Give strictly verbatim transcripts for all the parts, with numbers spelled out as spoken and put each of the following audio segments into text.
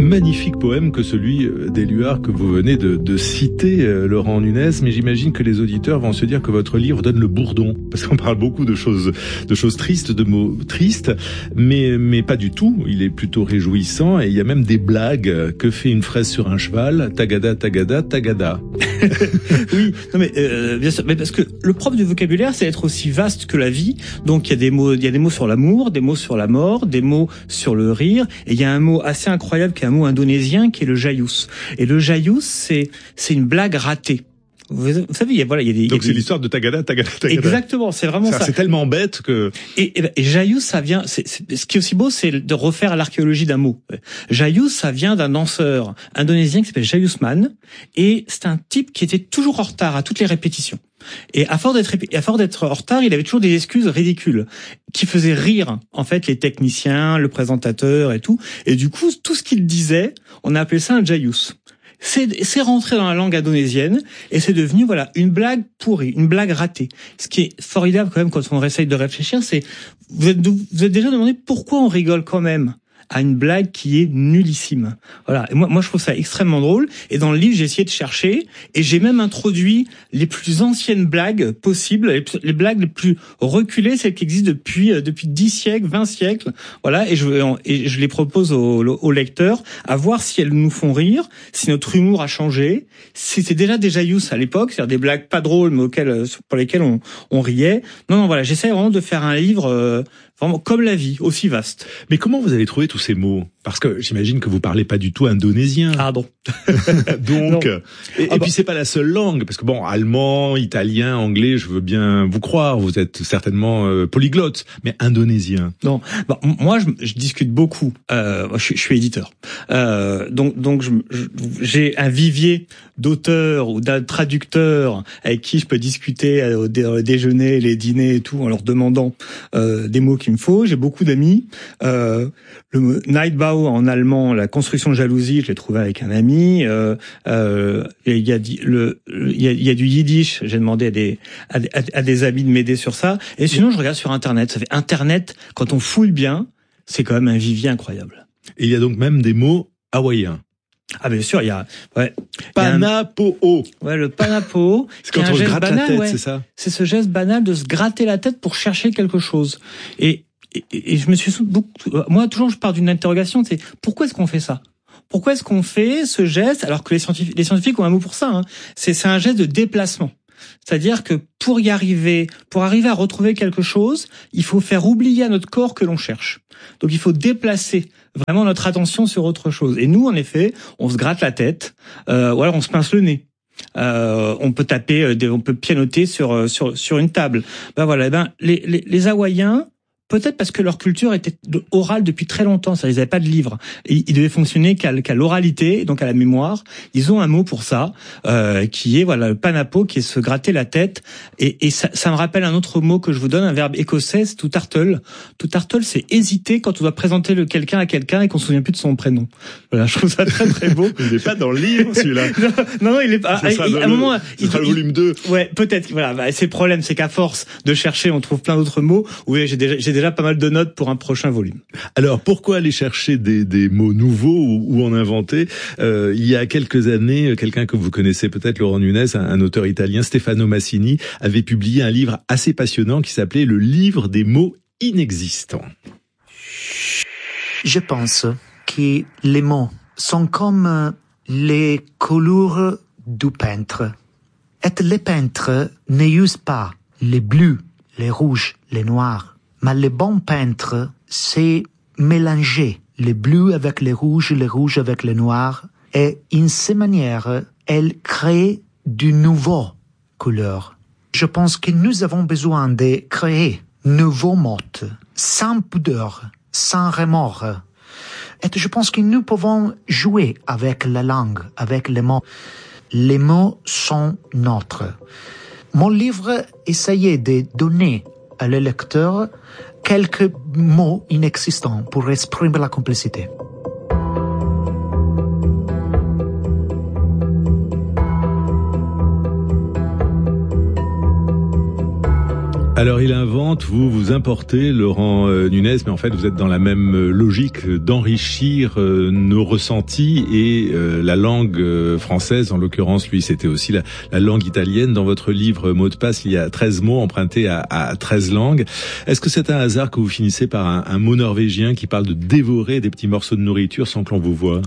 magnifique poème que celui d'Éluard que vous venez de, de citer, Laurent Nunez, mais j'imagine que les auditeurs vont se dire que votre livre donne le bourdon, parce qu'on parle beaucoup de choses, de choses tristes, de mots tristes, mais, mais pas du tout. Il est plutôt réjouissant et il y a même des blagues. Que fait une fraise sur un cheval? Tagada, tagada, tagada. Oui, non mais euh, bien sûr, mais parce que le propre du vocabulaire, c'est être aussi vaste que la vie. Donc il y a des mots, il y a des mots sur l'amour, des mots sur la mort, des mots sur le rire, et il y a un mot assez incroyable qui est un mot indonésien qui est le jayus. Et le jayus, c'est c'est une blague ratée. Vous, vous savez, il y a, voilà, il y a des. Donc c'est des... l'histoire de tagada, tagada, tagada. Exactement, c'est vraiment ça. ça. C'est tellement bête que. Et, et, et jayus, ça vient. C'est, c'est, ce qui est aussi beau, c'est de refaire l'archéologie d'un mot. Jayus, ça vient d'un danseur indonésien qui s'appelle Jayusman, et c'est un type qui était toujours en retard à toutes les répétitions. Et à force d'être, à force d'être en retard, il avait toujours des excuses ridicules qui faisaient rire, en fait, les techniciens, le présentateur et tout. Et du coup, tout ce qu'il disait, on a appelé ça un jayus. C'est, c'est rentré dans la langue indonésienne et c'est devenu, voilà, une blague pourrie, une blague ratée. Ce qui est formidable quand même quand on essaye de réfléchir, c'est, vous êtes, vous êtes déjà demandé pourquoi on rigole quand même à une blague qui est nullissime. Voilà. Et moi, moi, je trouve ça extrêmement drôle. Et dans le livre, j'ai essayé de chercher et j'ai même introduit les plus anciennes blagues possibles, les, les blagues les plus reculées, celles qui existent depuis depuis dix siècles, vingt siècles. Voilà. Et je et je les propose aux, aux lecteurs à voir si elles nous font rire, si notre humour a changé, si c'était déjà des jayus à l'époque, c'est-à-dire des blagues pas drôles mais auxquelles pour lesquelles on on riait. Non, non, voilà. J'essaie vraiment de faire un livre. Euh, Vraiment comme la vie, aussi vaste. Mais comment vous avez trouvé tous ces mots? Parce que j'imagine que vous parlez pas du tout indonésien. Ah bon. Donc, non. et, ah et bon. puis c'est pas la seule langue, parce que bon, allemand, italien, anglais, je veux bien vous croire, vous êtes certainement euh, polyglotte, mais indonésien. Non, bah, moi je, je discute beaucoup. Euh, je, je suis éditeur, euh, donc donc je, je, j'ai un vivier d'auteurs ou d'un traducteurs avec qui je peux discuter au, dé, au déjeuner, les dîners et tout, en leur demandant euh, des mots qu'il me faut. J'ai beaucoup d'amis. Euh, le Neubau en allemand, la construction de jalousie, je l'ai trouvé avec un ami. Euh, euh, il y a le, il y a, il y a du yiddish. J'ai demandé à des à, à des amis de m'aider sur ça. Et sinon, je regarde sur Internet. Ça fait Internet, quand on fouille bien, c'est quand même un vivier incroyable. Et il y a donc même des mots hawaïens. Ah bien sûr, il y a ouais, Panapo'o. Ouais, le panapo, c'est quand on se gratte banal, la tête, ouais. c'est ça. C'est ce geste banal de se gratter la tête pour chercher quelque chose. Et et, et je me suis beaucoup, moi toujours je pars d'une interrogation, c'est pourquoi est-ce qu'on fait ça? Pourquoi est-ce qu'on fait ce geste alors que les scientifiques les scientifiques ont un mot pour ça, hein. C'est c'est un geste de déplacement. C'est-à-dire que pour y arriver, pour arriver à retrouver quelque chose, il faut faire oublier à notre corps que l'on cherche. Donc il faut déplacer vraiment notre attention sur autre chose. Et nous, en effet, on se gratte la tête, euh, ou alors on se pince le nez. Euh, on peut taper, on peut pianoter sur sur sur une table. Ben voilà, ben les les, les Hawaïens. Peut-être parce que leur culture était orale depuis très longtemps, ça, ils n'avaient pas de livres. Et ils devaient fonctionner qu'à, qu'à l'oralité, donc à la mémoire. Ils ont un mot pour ça, euh, qui est voilà le panapo, qui est se gratter la tête. Et, et ça, ça me rappelle un autre mot que je vous donne, un verbe écossais, c'est to turtle. To turtle, c'est hésiter quand on doit présenter le quelqu'un à quelqu'un et qu'on se souvient plus de son prénom. Voilà, je trouve ça très très beau. Il n'est pas dans le livre, celui-là. non, non, il est pas. À un moment, il sera le volume deux. Ouais, peut-être. Voilà, bah, c'est le problème, c'est qu'à force de chercher, on trouve plein d'autres mots. Oui, j'ai déjà, j'ai déjà pas mal de notes pour un prochain volume. Alors, pourquoi aller chercher des, des mots nouveaux ou, ou en inventer? euh, Il y a quelques années, quelqu'un que vous connaissez peut-être, Laurent Nunez, un, un auteur italien, Stefano Massini, avait publié un livre assez passionnant qui s'appelait « Le livre des mots inexistants ». Je pense que les mots sont comme les couleurs du peintre. Et les peintres n'usent pas les bleus, les rouges, les noirs. Mais le bon peintre, c'est mélanger les bleus avec les rouges, les rouges avec les noirs. Et in ces manières, elle crée de nouveaux couleurs. Je pense que nous avons besoin de créer nouveaux mots, sans pudeur, sans remords. Et je pense que nous pouvons jouer avec la langue, avec les mots. Les mots sont nôtres. Mon livre essayait de donner à le lecteur quelques mots inexistants pour exprimer la complicité. Alors il invente, vous vous importez Laurent euh, Nunez, mais en fait vous êtes dans la même euh, logique d'enrichir euh, nos ressentis et euh, la langue euh, française, en l'occurrence lui c'était aussi la, la langue italienne. Dans votre livre Mots de passe, il y a treize mots empruntés à, à treize langues. Est-ce que c'est un hasard que vous finissez par un, un mot norvégien qui parle de dévorer des petits morceaux de nourriture sans que l'on vous voie?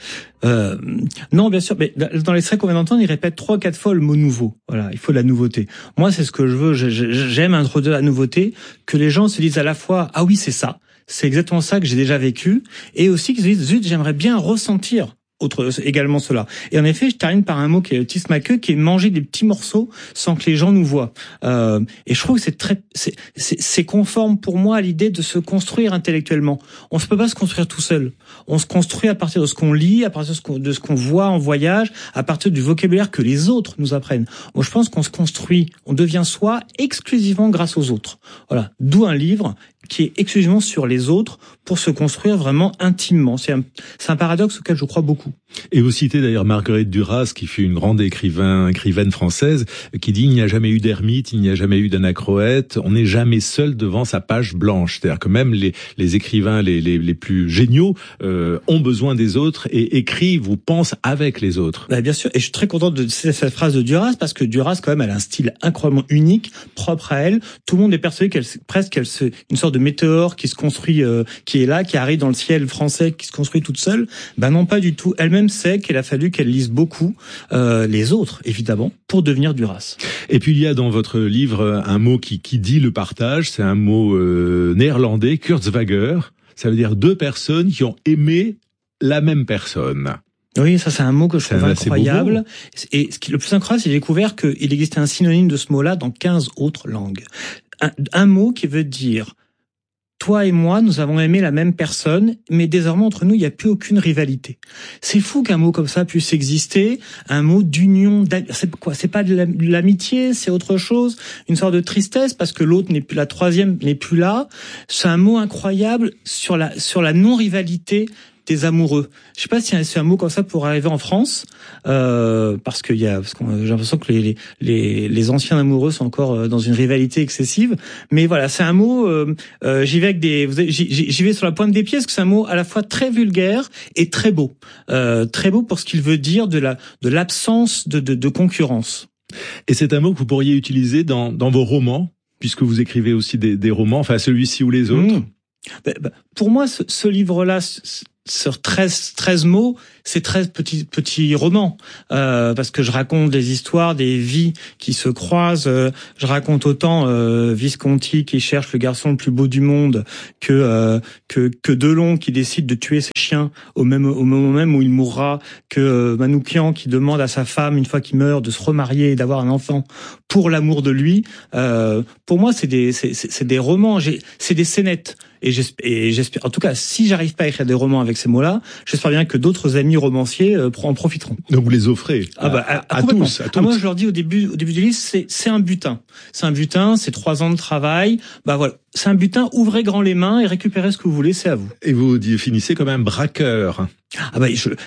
Euh, non, bien sûr, mais dans l'extrait qu'on vient d'entendre, il répète trois, quatre fois le mot nouveau. Voilà, il faut de la nouveauté. Moi, c'est ce que je veux. J'aime introduire la nouveauté, que les gens se disent à la fois, ah oui, c'est ça, c'est exactement ça que j'ai déjà vécu, et aussi qu'ils se disent, zut, j'aimerais bien ressentir autre, également cela. Et en effet, je termine par un mot qui est tismaqueux, qui est manger des petits morceaux sans que les gens nous voient. Euh, et je trouve que c'est très, c'est, c'est, c'est conforme pour moi à l'idée de se construire intellectuellement. On ne peut pas se construire tout seul. On se construit à partir de ce qu'on lit, à partir de ce qu'on, de ce qu'on voit en voyage, à partir du vocabulaire que les autres nous apprennent. Moi, je pense qu'on se construit, on devient soi exclusivement grâce aux autres. Voilà. D'où un livre qui est exclusivement sur les autres pour se construire vraiment intimement. C'est un, c'est un paradoxe auquel je crois beaucoup. Et vous citez d'ailleurs Marguerite Duras, qui fut une grande écrivain, écrivaine française, qui dit « Il n'y a jamais eu d'ermite, il n'y a jamais eu d'anachroète, on n'est jamais seul devant sa page blanche ». C'est-à-dire que même les, les écrivains les, les, les plus géniaux euh, ont besoin des autres et écrivent ou pensent avec les autres. Bah, bien sûr, et je suis très content de cette phrase de Duras, parce que Duras, quand même, elle a un style incroyablement unique, propre à elle. Tout le monde est persuadé qu'elle, presque, qu'elle se, une sorte de météore qui se construit, euh, qui est là, qui arrive dans le ciel français, qui se construit toute seule. Ben non, pas du tout. Elle-même sait qu'il a fallu qu'elle lise beaucoup euh, les autres, évidemment, pour devenir Duras. Et puis il y a dans votre livre un mot qui, qui dit le partage, c'est un mot euh, néerlandais, Kurzwager. Ça veut dire deux personnes qui ont aimé la même personne. Oui, ça c'est un mot que je trouve incroyable. Et ce qui est le plus incroyable, c'est que j'ai découvert qu'il existait un synonyme de ce mot-là dans quinze autres langues. Un, un mot qui veut dire toi et moi, nous avons aimé la même personne, mais désormais entre nous, il n'y a plus aucune rivalité. C'est fou qu'un mot comme ça puisse exister, un mot d'union. C'est quoi? C'est pas de l'amitié, c'est autre chose, une sorte de tristesse parce que l'autre n'est plus, la troisième n'est plus là. C'est un mot incroyable sur la sur la non-rivalité des amoureux. Je sais pas si c'est un mot comme ça pour arriver en France, euh, parce qu'il y a, parce qu'on, j'ai l'impression que les, les les anciens amoureux sont encore dans une rivalité excessive. Mais voilà, c'est un mot. Euh, euh, j'y vais avec des, vous avez, j'y, j'y vais sur la pointe des pieds, parce que c'est un mot à la fois très vulgaire et très beau, euh, très beau pour ce qu'il veut dire de la de l'absence de, de de concurrence. Et c'est un mot que vous pourriez utiliser dans dans vos romans, puisque vous écrivez aussi des des romans, enfin celui-ci ou les autres. Mmh. Bah, bah, pour moi, ce, ce livre-là, sur treize, treize mots, c'est treize petits, petits romans. Euh, parce que je raconte des histoires, des vies qui se croisent. Euh, je raconte autant euh, Visconti qui cherche le garçon le plus beau du monde que euh, que, que Delon qui décide de tuer ses chiens au même au moment même où il mourra, que euh, Manoukian qui demande à sa femme, une fois qu'il meurt, de se remarier et d'avoir un enfant pour l'amour de lui. Euh, pour moi, c'est des c'est, c'est, c'est des romans. J'ai, c'est des scénettes. Et j'espère, et j'espère, en tout cas, si j'arrive pas à écrire des romans avec ces mots-là, j'espère bien que d'autres amis romanciers euh, en profiteront. Donc vous les offrez à, ah bah, à, à, à tous, à tous. Ah, moi, je leur dis au début, au début du livre, c'est, c'est un butin. C'est un butin, c'est trois ans de travail. Bah voilà, c'est un butin. Ouvrez grand les mains et récupérez ce que vous voulez, c'est à vous. Et vous définissez comme un braqueur. Ah bah, je,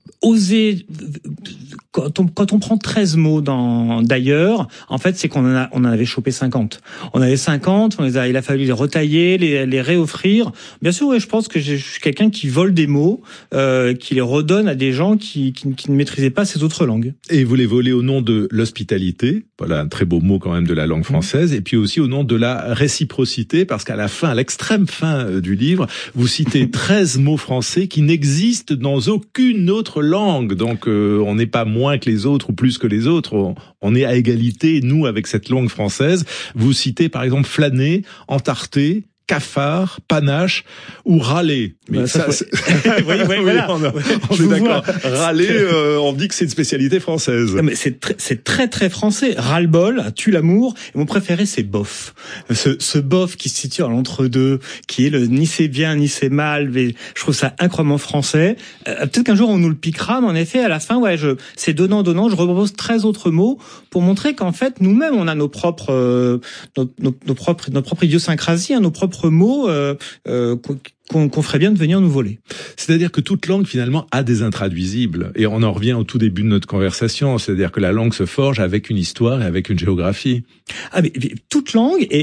oser, quand on, quand on prend treize mots dans, d'ailleurs, en fait, c'est qu'on en a, on en avait chopé cinquante. On avait cinquante, on les a, il a fallu les retailler, les, les réoffrir. Bien sûr, ouais, je pense que je suis quelqu'un qui vole des mots, euh, qui les redonne à des gens qui, qui, qui ne maîtrisaient pas ces autres langues. Et vous les volez au nom de l'hospitalité. Voilà, un très beau mot quand même de la langue française. Mmh. Et puis aussi au nom de la réciprocité, parce qu'à la fin, à l'extrême fin du livre, vous citez treize mots français qui n'existent dans aucune autre langue. Donc, euh, on n'est pas moins que les autres ou plus que les autres. On, on est à égalité, nous, avec cette langue française. Vous citez, par exemple, flâner, entarter, cafard, panache ou râler. Mais bah, ça, ça oui, oui, oui, voilà. on, a, on est d'accord. Râler, euh, on dit que c'est une spécialité française. Non, mais c'est très, c'est très très français. Ras-le-bol, tue l'amour. Et mon préféré, c'est bof. Ce, ce bof qui se situe à l'entre-deux, qui est le ni c'est bien ni c'est mal. Mais je trouve ça incroyablement français. Euh, peut-être qu'un jour on nous le piquera, mais en effet, à la fin, ouais, je, c'est donnant donnant. Je repropose treize autres mots pour montrer qu'en fait, nous-mêmes, on a nos propres, euh, nos, nos, nos propres, notre propre idiosyncrasie, hein, nos propres mots euh, euh, qu'on, qu'on ferait bien de venir nous voler. C'est-à-dire que toute langue finalement a des intraduisibles, et on en revient au tout début de notre conversation, c'est-à-dire que la langue se forge avec une histoire et avec une géographie. Ah mais, mais toute langue, et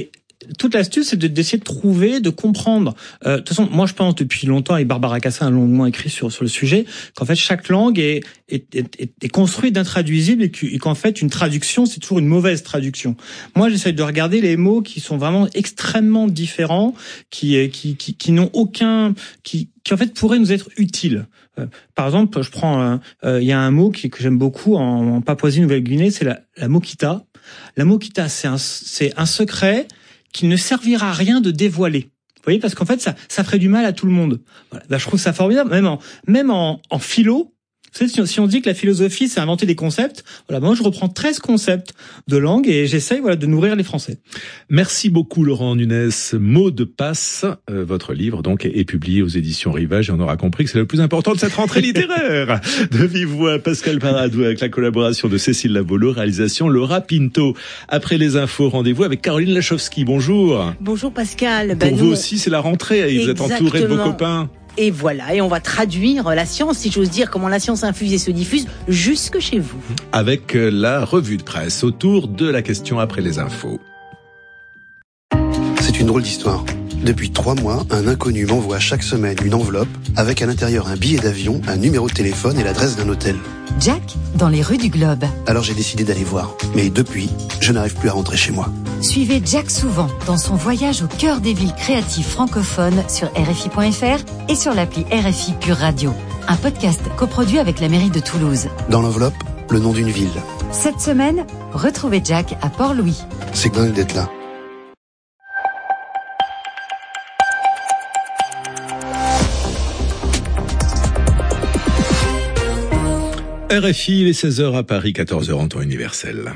toute l'astuce, c'est de, d'essayer de trouver, de comprendre. Euh, de toute façon, moi, je pense depuis longtemps, et Barbara Cassin a longuement écrit sur sur le sujet, qu'en fait, chaque langue est est est, est construite d'intraduisible et, et qu'en fait, une traduction, c'est toujours une mauvaise traduction. Moi, j'essaie de regarder les mots qui sont vraiment extrêmement différents, qui qui qui, qui n'ont aucun, qui qui en fait pourraient nous être utiles. Euh, par exemple, je prends, il euh, euh, y a un mot qui, que j'aime beaucoup en, en Papouasie-Nouvelle-Guinée, c'est la, la mokita. La mokita, c'est un, c'est un secret qui ne servira à rien de dévoiler. Vous voyez, parce qu'en fait, ça, ça ferait du mal à tout le monde. Voilà. Ben, je trouve ça formidable, même en, même en, en philo. Vous savez, si on dit que la philosophie, c'est inventer des concepts, voilà, moi je reprends treize concepts de langue et j'essaye voilà de nourrir les Français. Merci beaucoup Laurent Nunez. Mots de passe, euh, votre livre donc est, est publié aux éditions Rivage et on aura compris que c'est le plus important de cette rentrée littéraire. De vive voix, Pascal Paradou avec la collaboration de Cécile Lavolo, réalisation Laura Pinto. Après les infos, rendez-vous avec Caroline Lachowski. Bonjour. Bonjour Pascal. Pour ben vous nous... aussi, c'est la rentrée et vous êtes entouré de vos copains. Et voilà, et on va traduire la science, si j'ose dire, comment la science infuse et se diffuse jusque chez vous. Avec la revue de presse autour de la question après les infos. C'est une drôle d'histoire. Depuis trois mois, un inconnu m'envoie chaque semaine une enveloppe avec à l'intérieur un billet d'avion, un numéro de téléphone et l'adresse d'un hôtel. Jack, dans les rues du Globe. Alors j'ai décidé d'aller voir. Mais depuis, je n'arrive plus à rentrer chez moi. Suivez Jack souvent dans son voyage au cœur des villes créatives francophones sur R F I point F R et sur l'appli R F I Pure Radio. Un podcast coproduit avec la mairie de Toulouse. Dans l'enveloppe, le nom d'une ville. Cette semaine, retrouvez Jack à Port-Louis. C'est dingue d'être là. R F I, les seize heures à Paris, quatorze heures en temps universel.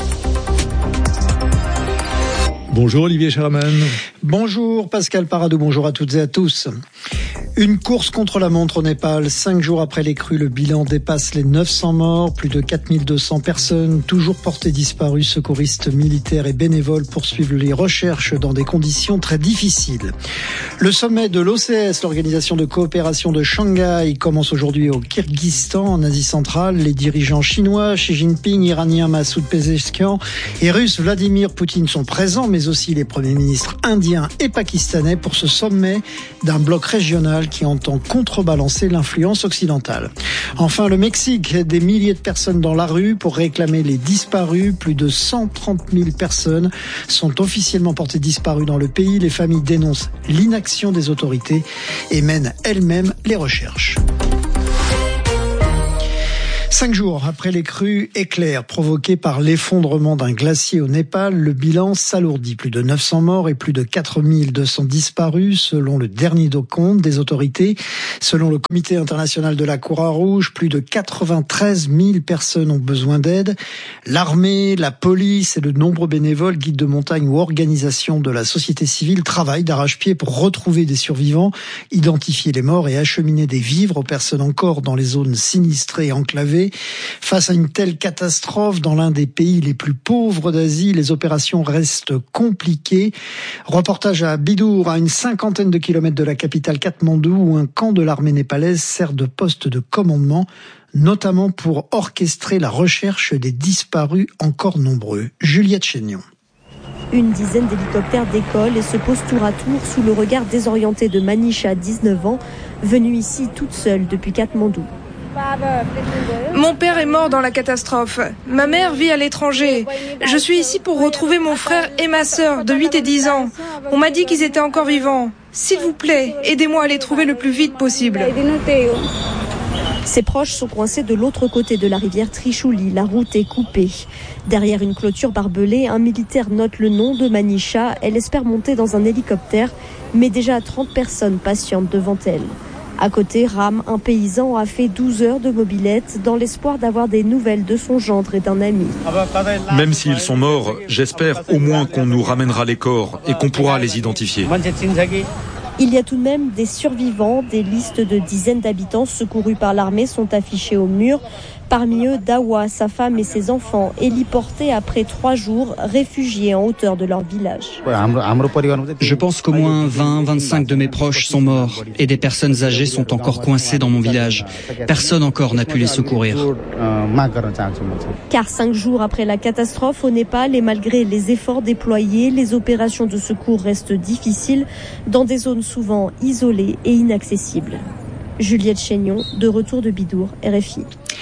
Bonjour Olivier Charman. Bonjour Pascal Paradou, bonjour à toutes et à tous. Une course contre la montre au Népal. Cinq jours après les crues, le bilan dépasse les neuf cents morts. Plus de quatre mille deux cents personnes toujours portées disparues. Secouristes, militaires et bénévoles poursuivent les recherches dans des conditions très difficiles. Le sommet de l'O C S, l'Organisation de coopération de Shanghai, commence aujourd'hui au Kirghizistan, en Asie centrale. Les dirigeants chinois, Xi Jinping, iranien Massoud Pezeshkian et russe Vladimir Poutine sont présents, mais aussi les premiers ministres indiens et pakistanais pour ce sommet d'un bloc régional qui entend contrebalancer l'influence occidentale. Enfin, le Mexique, des milliers de personnes dans la rue pour réclamer les disparus. Plus de cent trente mille personnes sont officiellement portées disparues dans le pays. Les familles dénoncent l'inaction des autorités et mènent elles-mêmes les recherches. Cinq jours après les crues éclairs provoquées par l'effondrement d'un glacier au Népal, le bilan s'alourdit. Plus de neuf cents morts et plus de quatre mille deux cents disparus, selon le dernier décompte des autorités. Selon le Comité international de la Croix-Rouge, plus de quatre-vingt-treize mille personnes ont besoin d'aide. L'armée, la police et de nombreux bénévoles, guides de montagne ou organisations de la société civile travaillent d'arrache-pied pour retrouver des survivants, identifier les morts et acheminer des vivres aux personnes encore dans les zones sinistrées et enclavées. Face à une telle catastrophe dans l'un des pays les plus pauvres d'Asie, les opérations restent compliquées. Reportage à Bidour, à une cinquantaine de kilomètres de la capitale Katmandou, où un camp de l'armée népalaise sert de poste de commandement, notamment pour orchestrer la recherche des disparus encore nombreux. Juliette Chénion. Une dizaine d'hélicoptères décollent et se posent tour à tour sous le regard désorienté de Manisha, dix-neuf ans, venue ici toute seule depuis Katmandou. Mon père est mort dans la catastrophe. Ma mère vit à l'étranger. Je suis ici pour retrouver mon frère et ma sœur de huit et dix ans. On m'a dit qu'ils étaient encore vivants. S'il vous plaît, aidez-moi à les trouver le plus vite possible. Ses proches sont coincés de l'autre côté de la rivière Trichouli. La route est coupée. Derrière une clôture barbelée, un militaire note le nom de Manisha. Elle espère monter dans un hélicoptère, mais déjà trente personnes patientent devant elle. À côté, Ram, un paysan, a fait douze heures de mobilette dans l'espoir d'avoir des nouvelles de son gendre et d'un ami. Même s'ils sont morts, j'espère au moins qu'on nous ramènera les corps et qu'on pourra les identifier. Il y a tout de même des survivants. Des listes de dizaines d'habitants secourus par l'armée sont affichées au mur. Parmi eux, Dawa, sa femme et ses enfants, héliportés après trois jours, réfugiés en hauteur de leur village. Je pense qu'au moins vingt à vingt-cinq de mes proches sont morts et des personnes âgées sont encore coincées dans mon village. Personne encore n'a pu les secourir. Car cinq jours après la catastrophe au Népal et malgré les efforts déployés, les opérations de secours restent difficiles dans des zones souvent isolées et inaccessibles. Juliette Chénion, de retour de Bidour, R F I.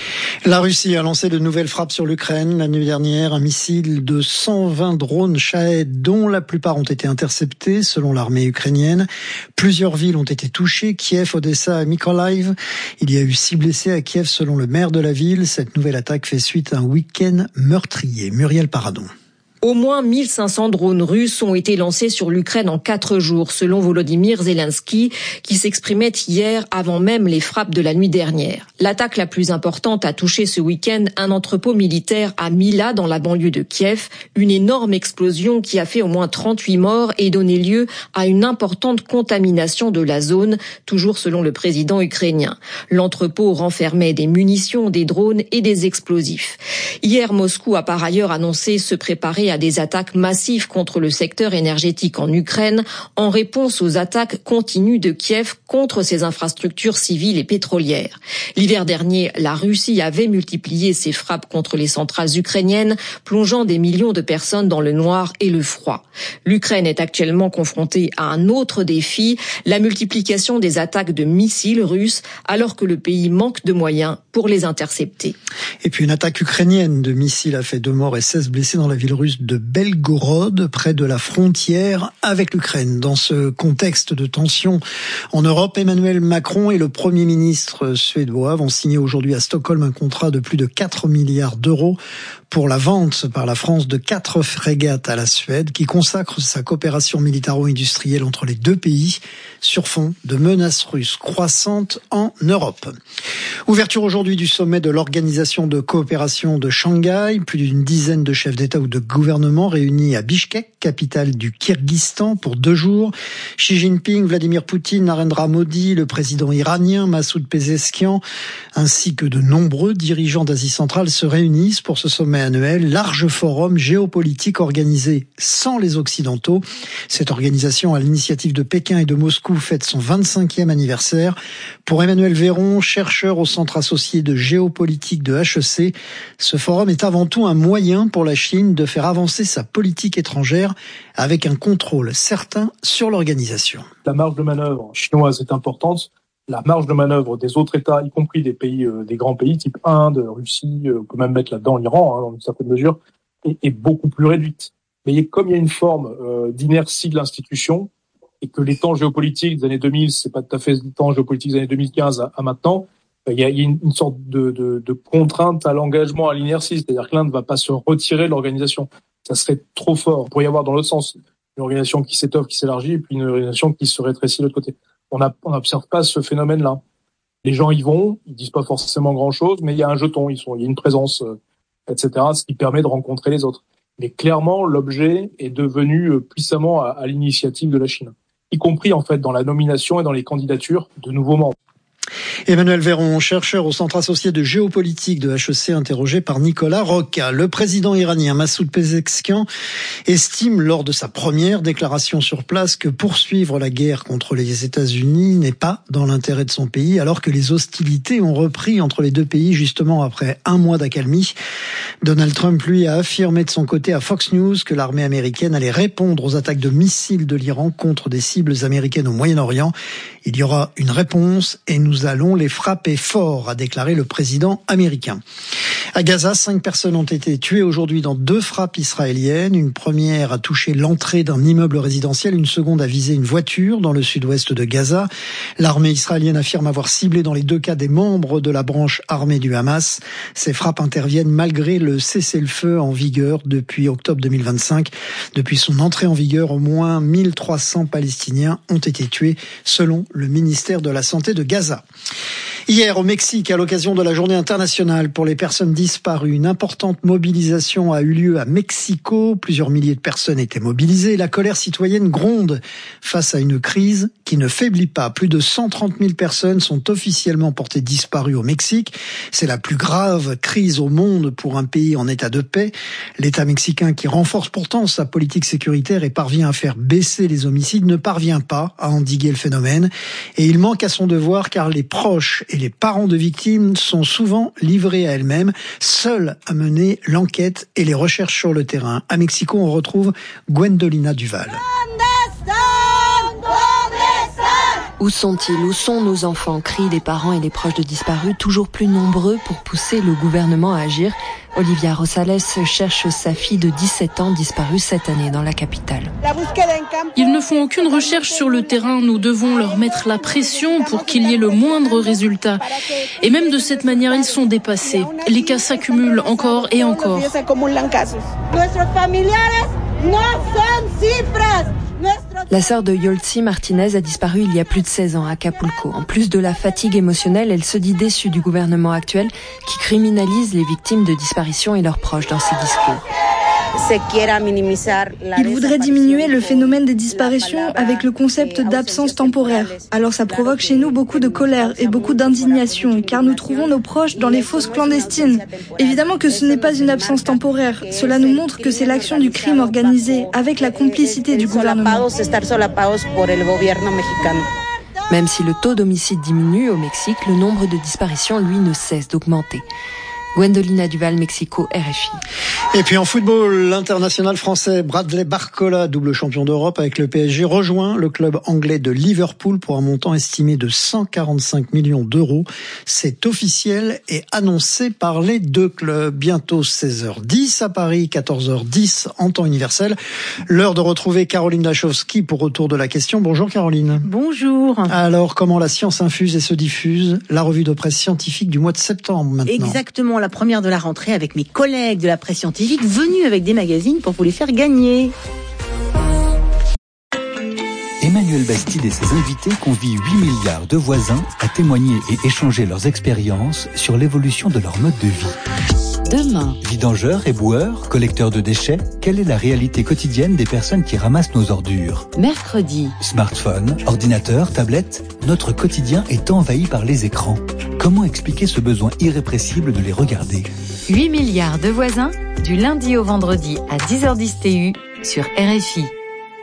La Russie a lancé de nouvelles frappes sur l'Ukraine. La nuit dernière, un missile de cent vingt drones Shahed, dont la plupart ont été interceptés, selon l'armée ukrainienne. Plusieurs villes ont été touchées, Kiev, Odessa et Mykolaiv. Il y a eu six blessés à Kiev, selon le maire de la ville. Cette nouvelle attaque fait suite à un week-end meurtrier. Muriel Paradon. Au moins mille cinq cents drones russes ont été lancés sur l'Ukraine en quatre jours, selon Volodymyr Zelensky, qui s'exprimait hier avant même les frappes de la nuit dernière. L'attaque la plus importante a touché ce week-end un entrepôt militaire à Mila, dans la banlieue de Kiev. Une énorme explosion qui a fait au moins trente-huit morts et donné lieu à une importante contamination de la zone, toujours selon le président ukrainien. L'entrepôt renfermait des munitions, des drones et des explosifs. Hier, Moscou a par ailleurs annoncé se préparer à des attaques massives contre le secteur énergétique en Ukraine en réponse aux attaques continues de Kiev contre ses infrastructures civiles et pétrolières. L'hiver dernier, la Russie avait multiplié ses frappes contre les centrales ukrainiennes, plongeant des millions de personnes dans le noir et le froid. L'Ukraine est actuellement confrontée à un autre défi, la multiplication des attaques de missiles russes, alors que le pays manque de moyens pour les intercepter. Et puis une attaque ukrainienne de missiles a fait deux morts et seize blessés dans la ville russe de Belgorod, près de la frontière avec l'Ukraine. Dans ce contexte de tension en Europe, Emmanuel Macron et le Premier ministre suédois vont signer aujourd'hui à Stockholm un contrat de plus de quatre milliards d'euros pour la vente par la France de quatre frégates à la Suède, qui consacre sa coopération militaro-industrielle entre les deux pays sur fond de menaces russes croissantes en Europe. Ouverture aujourd'hui du sommet de l'Organisation de coopération de Shanghai. Plus d'une dizaine de chefs d'État ou de gouvernement réunis à Bishkek, capitale du Kirghizstan, pour deux jours. Xi Jinping, Vladimir Poutine, Narendra Modi, le président iranien Massoud Pezeshkian, ainsi que de nombreux dirigeants d'Asie centrale se réunissent pour ce sommet annuel, large forum géopolitique organisé sans les Occidentaux. Cette organisation, à l'initiative de Pékin et de Moscou, fête son vingt-cinquième anniversaire. Pour Emmanuel Véron, chercheur au Centre associé de géopolitique de H E C, ce forum est avant tout un moyen pour la Chine de faire avancer sa politique étrangère avec un contrôle certain sur l'organisation. La marge de manœuvre chinoise est importante. La marge de manœuvre des autres États, y compris des pays, euh, des grands pays type Inde, Russie, euh, on peut même mettre là-dedans l'Iran, hein, dans une certaine mesure, est, est beaucoup plus réduite. Mais comme il y a une forme euh, d'inertie de l'institution, et que les temps géopolitiques des années deux mille, c'est pas tout à fait les temps géopolitiques des années deux mille quinze à, à maintenant, il y a, il y a une, une sorte de, de, de contrainte à l'engagement, à l'inertie, c'est-à-dire que l'Inde ne va pas se retirer de l'organisation. Ça serait trop fort. Il pourrait y avoir dans l'autre sens une organisation qui s'étoffe, qui s'élargit, et puis une organisation qui se rétrécit de l'autre côté. On n'observe pas ce phénomène-là. Les gens y vont, ils disent pas forcément grand-chose, mais il y a un jeton, ils sont, il y a une présence, euh, et cetera, ce qui permet de rencontrer les autres. Mais clairement, l'objet est devenu puissamment à, à l'initiative de la Chine, y compris en fait dans la nomination et dans les candidatures de nouveaux membres. Emmanuel Véron, chercheur au Centre associé de géopolitique de H E C, interrogé par Nicolas Rocca. Le président iranien Massoud Pezeshkian estime lors de sa première déclaration sur place que poursuivre la guerre contre les États-Unis n'est pas dans l'intérêt de son pays, alors que les hostilités ont repris entre les deux pays justement après un mois d'accalmie. Donald Trump, lui, a affirmé de son côté à Fox News que l'armée américaine allait répondre aux attaques de missiles de l'Iran contre des cibles américaines au Moyen-Orient. Il y aura une réponse et nous allons les frapper fort, a déclaré le président américain. À Gaza, cinq personnes ont été tuées aujourd'hui dans deux frappes israéliennes. Une première a touché l'entrée d'un immeuble résidentiel, une seconde a visé une voiture dans le sud-ouest de Gaza. L'armée israélienne affirme avoir ciblé dans les deux cas des membres de la branche armée du Hamas. Ces frappes interviennent malgré le cessez-le-feu en vigueur depuis octobre deux mille vingt-cinq. Depuis son entrée en vigueur, au moins mille trois cents Palestiniens ont été tués, selon le ministère de la Santé de Gaza. Hier, au Mexique, à l'occasion de la journée internationale pour les personnes disparues, une importante mobilisation a eu lieu à Mexico. Plusieurs milliers de personnes étaient mobilisées. La colère citoyenne gronde face à une crise qui ne faiblit pas. Plus de cent trente mille personnes sont officiellement portées disparues au Mexique. C'est la plus grave crise au monde pour un pays en état de paix. L'État mexicain, qui renforce pourtant sa politique sécuritaire et parvient à faire baisser les homicides, ne parvient pas à endiguer le phénomène. Et il manque à son devoir car les proches et les parents de victimes sont souvent livrés à elles-mêmes, seuls à mener l'enquête et les recherches sur le terrain. À Mexico, on retrouve Gwendolina Duval. Où sont-ils? Où sont nos enfants? Crient les parents et les proches de disparus, toujours plus nombreux pour pousser le gouvernement à agir. Olivia Rosales cherche sa fille de dix-sept ans disparue cette année dans la capitale. Ils ne font aucune recherche sur le terrain. Nous devons leur mettre la pression pour qu'il y ait le moindre résultat. Et même de cette manière, ils sont dépassés. Les cas s'accumulent encore et encore. La sœur de Yoltzi Martinez a disparu il y a plus de seize ans à Acapulco. En plus de la fatigue émotionnelle, elle se dit déçue du gouvernement actuel qui criminalise les victimes de disparition et leurs proches dans ses discours. Il voudrait diminuer le phénomène des disparitions avec le concept d'absence temporaire. Alors ça provoque chez nous beaucoup de colère et beaucoup d'indignation, car nous trouvons nos proches dans les fosses clandestines. Évidemment que ce n'est pas une absence temporaire. Cela nous montre que c'est l'action du crime organisé, avec la complicité du gouvernement. Même si le taux d'homicide diminue au Mexique, le nombre de disparitions, lui, ne cesse d'augmenter. Gwendolina Duval, Mexico, R F I. Et puis en football, l'international français Bradley Barcola, double champion d'Europe avec le P S G, rejoint le club anglais de Liverpool pour un montant estimé de cent quarante-cinq millions d'euros. C'est officiel et annoncé par les deux clubs. Bientôt seize heures dix à Paris, quatorze heures dix en temps universel. L'heure de retrouver Caroline Dachowski pour Retour de la question. Bonjour Caroline. Bonjour. Alors, comment la science infuse et se diffuse? La revue de presse scientifique du mois de septembre maintenant. Exactement. La première de la rentrée avec mes collègues de la presse scientifique venus avec des magazines pour vous les faire gagner. Emmanuel Bastide et ses invités convient huit milliards de voisins à témoigner et échanger leurs expériences sur l'évolution de leur mode de vie. Demain, Vidangeurs, éboueurs, collecteurs de déchets, quelle est la réalité quotidienne des personnes qui ramassent nos ordures? mercredi, Smartphone, ordinateur, tablette, notre quotidien est envahi par les écrans. Comment expliquer ce besoin irrépressible de les regarder? huit milliards de voisins, du lundi au vendredi à dix heures dix T U sur R F I.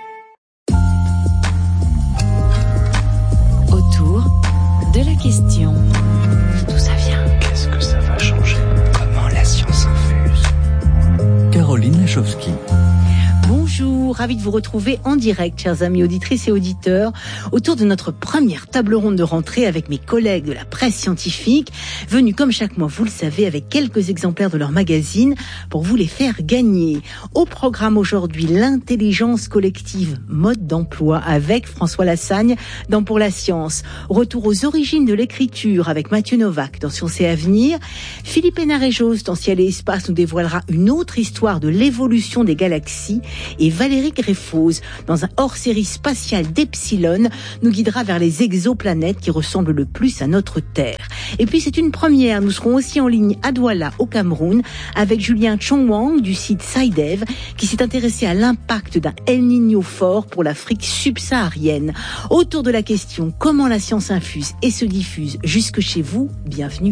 Autour de la question. D'où ça vient? Qu'est-ce que ça va changer? Comment la science infuse? Caroline Dachowski. Bonjour, ravi de vous retrouver en direct, chers amis auditrices et auditeurs, autour de notre première table ronde de rentrée avec mes collègues de la presse scientifique, venus comme chaque mois, vous le savez, avec quelques exemplaires de leur magazine pour vous les faire gagner. Au programme aujourd'hui, l'intelligence collective, mode d'emploi avec François Lassagne dans Pour la Science. Retour aux origines de l'écriture avec Mathieu Novak dans Science et Avenir. Philippe Hénarejos dans Ciel et Espace nous dévoilera une autre histoire de l'évolution des galaxies. Et Valérie Greffose, dans un hors-série spatial d'Epsilon, nous guidera vers les exoplanètes qui ressemblent le plus à notre Terre. Et puis c'est une première, nous serons aussi en ligne à Douala, au Cameroun, avec Julien Chongwang du site SciDev, qui s'est intéressé à l'impact d'un El Niño fort pour l'Afrique subsaharienne. Autour de la question, comment la science infuse et se diffuse jusque chez vous? Bienvenue.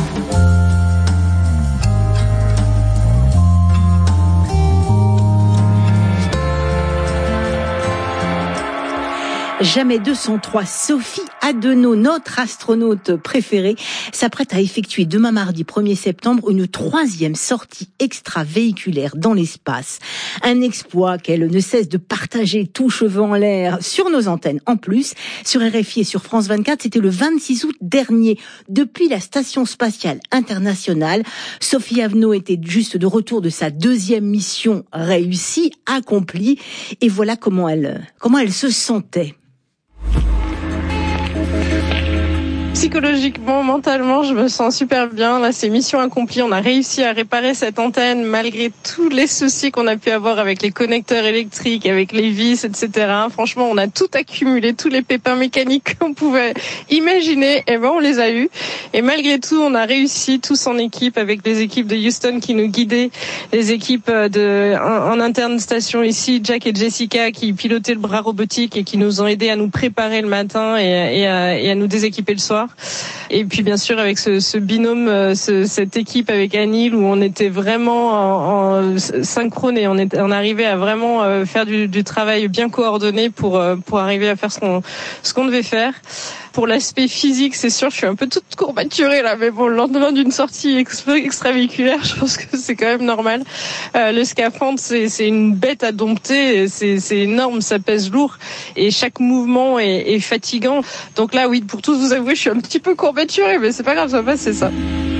Jamais deux cent trois, Sophie Adenau, notre astronaute préférée, s'apprête à effectuer demain mardi premier septembre une troisième sortie extravéhiculaire dans l'espace. Un exploit qu'elle ne cesse de partager tout cheveux en l'air sur nos antennes. En plus, sur R F I et sur France vingt-quatre, c'était le vingt-six août dernier. Depuis la Station spatiale internationale, Sophie Adenau était juste de retour de sa deuxième mission réussie, accomplie. Et voilà comment elle, comment elle se sentait. Psychologiquement, mentalement, je me sens super bien. Là, c'est mission accomplie. On a réussi à réparer cette antenne malgré tous les soucis qu'on a pu avoir avec les connecteurs électriques, avec les vis, et cetera. Franchement, on a tout accumulé, tous les pépins mécaniques qu'on pouvait imaginer. Et ben, on les a eus. Et malgré tout, on a réussi tous en équipe avec les équipes de Houston qui nous guidaient, les équipes de en, en interne station ici, Jack et Jessica qui pilotaient le bras robotique et qui nous ont aidés à nous préparer le matin et, et, à, et à nous déséquiper le soir. Et puis bien sûr avec ce, ce binôme, ce, cette équipe avec Anil où on était vraiment en, en synchrone et on, est, on arrivait à vraiment faire du, du travail bien coordonné pour pour arriver à faire ce qu'on ce qu'on devait faire. Pour l'aspect physique, c'est sûr, je suis un peu toute courbaturée là, mais bon, le lendemain d'une sortie extravéhiculaire, je pense que c'est quand même normal. Euh, le scaphandre, c'est, c'est une bête à dompter, c'est, c'est énorme, ça pèse lourd, et chaque mouvement est, est fatigant. Donc là, oui, pour tous vous avouer, je suis un petit peu courbaturée, mais c'est pas grave, ça va, c'est ça.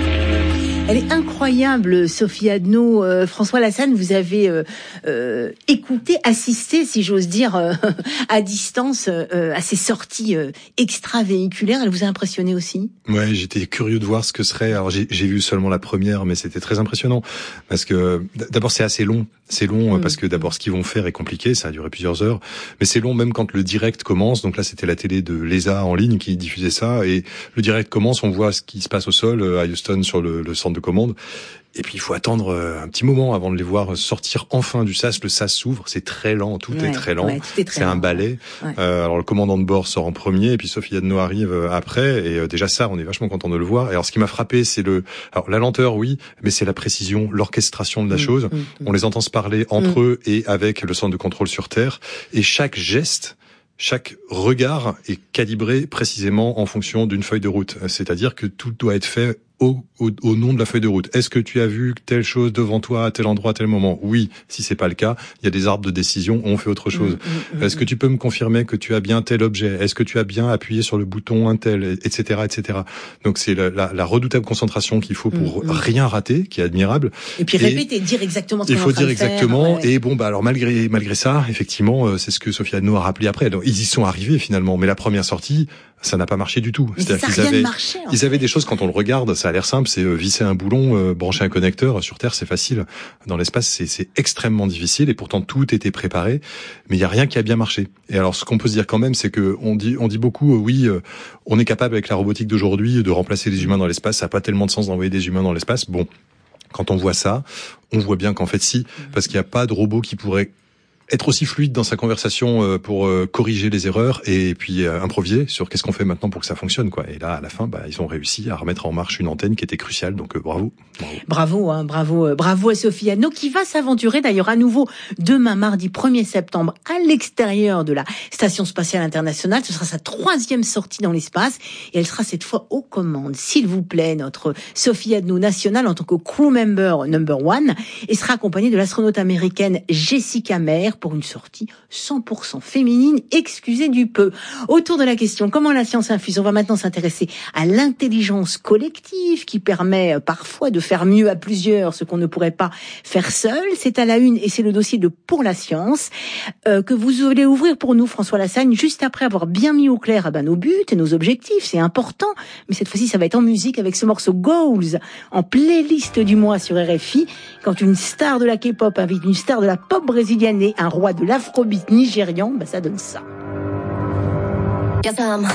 Elle est incroyable, Sophie Adno. Euh, François Lassagne, vous avez euh, euh, écouté, assisté, si j'ose dire, euh, à distance euh, à ces sorties euh, extravéhiculaires. Elle vous a impressionné aussi ? Ouais, j'étais curieux de voir ce que serait. Alors j'ai, j'ai vu seulement la première, mais c'était très impressionnant parce que d'abord c'est assez long. C'est long mmh. parce que d'abord ce qu'ils vont faire est compliqué, ça a duré plusieurs heures. Mais c'est long même quand le direct commence. Donc là c'était la télé de l'E S A en ligne qui diffusait ça et le direct commence, on voit ce qui se passe au sol à Houston sur le, le centre de commande. Et puis il faut attendre un petit moment avant de les voir sortir enfin du sas. Le sas s'ouvre, c'est très lent, tout ouais, est très lent. Ouais, tout est très c'est lent, un balai. Ouais. Euh, alors le commandant de bord sort en premier, et puis Sophie Adno arrive après. Et euh, déjà ça, on est vachement content de le voir. Et alors ce qui m'a frappé, c'est le, alors la lenteur, oui, mais c'est la précision, l'orchestration de la mmh, chose. Mmh, on mmh. les entend se parler entre mmh. eux et avec le centre de contrôle sur Terre. Et chaque geste, chaque regard est calibré précisément en fonction d'une feuille de route. C'est-à-dire que tout doit être fait Au, au, au nom de la feuille de route. Est-ce que tu as vu telle chose devant toi à tel endroit à tel moment ? Oui. Si c'est pas le cas, il y a des arbres de décision, on fait autre chose. Mmh, mmh, Est-ce que tu peux me confirmer que tu as bien tel objet ? Est-ce que tu as bien appuyé sur le bouton un tel, et cetera, et cetera. Donc c'est la, la, la redoutable concentration qu'il faut pour mmh, rien rater, qui est admirable. Et puis répéter, dire exactement ce qu'on est en train de faire. Il faut dire exactement. Ouais, ouais. Et bon, bah alors malgré malgré ça, effectivement, c'est ce que Sophie Adno a rappelé après. Donc, ils y sont arrivés finalement, mais la première sortie, ça n'a pas marché du tout. Mais C'est-à-dire ça qu'ils avaient, marché, en ils fait. avaient des choses quand on le regarde, ça a l'air simple, c'est euh, visser un boulon, euh, brancher un connecteur. Sur Terre, c'est facile. Dans l'espace, c'est, c'est extrêmement difficile et pourtant tout était préparé, mais il y a rien qui a bien marché. Et alors, ce qu'on peut se dire quand même, c'est que on dit, on dit beaucoup, euh, oui, euh, on est capable avec la robotique d'aujourd'hui de remplacer les humains dans l'espace. Ça n'a pas tellement de sens d'envoyer des humains dans l'espace. Bon, quand on voit ça, on voit bien qu'en fait, si, parce qu'il n'y a pas de robot qui pourrait être aussi fluide dans sa conversation pour corriger les erreurs et puis improviser sur qu'est-ce qu'on fait maintenant pour que ça fonctionne, quoi. Et là, à la fin, bah, ils ont réussi à remettre en marche une antenne qui était cruciale. Donc, euh, bravo. Bravo, bravo, hein, bravo, bravo à Sophie Adno qui va s'aventurer d'ailleurs à nouveau demain, mardi premier septembre, à l'extérieur de la Station Spatiale Internationale. Ce sera sa troisième sortie dans l'espace et elle sera cette fois aux commandes. S'il vous plaît, notre Sophie Adno nationale en tant que crew member number one et sera accompagnée de l'astronaute américaine Jessica Meir pour une sortie cent pour cent féminine, excusez du peu. Autour de la question, comment la science infuse ? On va maintenant s'intéresser à l'intelligence collective qui permet parfois de faire mieux à plusieurs ce qu'on ne pourrait pas faire seul. C'est à la une et c'est le dossier de Pour la science euh, que vous allez ouvrir pour nous, François Lassagne, juste après avoir bien mis au clair ah ben, nos buts et nos objectifs. C'est important, mais cette fois-ci, ça va être en musique avec ce morceau Goals en playlist du mois sur R F I. Quand une star de la K-pop invite une star de la pop brésilienne et un roi de l'afrobeat nigérian, bah ça donne ça.